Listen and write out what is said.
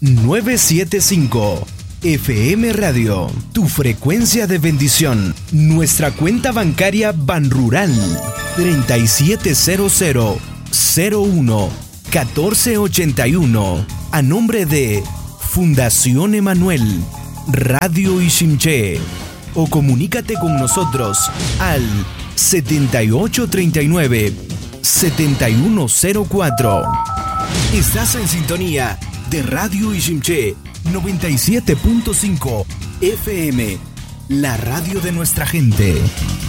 975. FM Radio, tu frecuencia de bendición. Nuestra cuenta bancaria Banrural 3700011481. A nombre de Fundación Emanuel, Radio Ishimché. O comunícate con nosotros al 7839-7104. Estás en sintonía de Radio Ishimché 97.5 FM, la radio de nuestra gente.